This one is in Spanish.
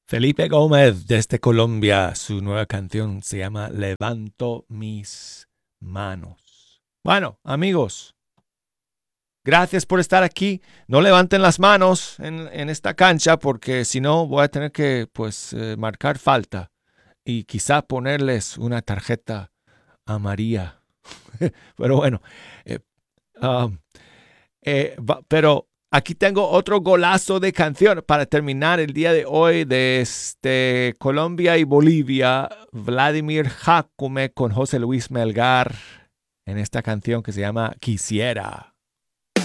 Felipe Gómez desde Colombia. Su nueva canción se llama Levanto mis manos. Bueno, amigos, gracias por estar aquí. No levanten las manos en esta cancha porque si no voy a tener que marcar falta y quizá ponerles una tarjeta amarilla. Pero bueno, eh, um, pero aquí tengo otro golazo de canción para terminar el día de hoy de Colombia y Bolivia. Vladimir Jácome con José Luis Melgar en esta canción que se llama Quisiera.